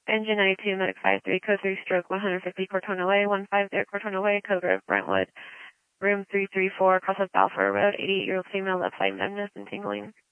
Engine 92, Medic 53, code 3, stroke 150, Cortona Way, 150 Cortona Way, Code Grove, Brentwood, room 334, across of Balfour Road, 88-year-old female, left side numbness and tingling.